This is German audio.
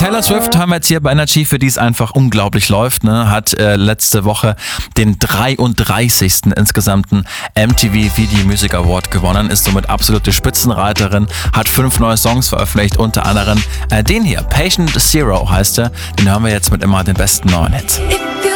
Taylor Swift haben wir jetzt hier bei Energy, für die es einfach unglaublich läuft, ne? Hat letzte Woche den 33. insgesamten MTV Video Music Award gewonnen, ist somit absolute Spitzenreiterin, hat 5 neue Songs veröffentlicht, unter anderem den hier, Patient Zero heißt er, den hören wir jetzt mit immer den besten neuen Hits.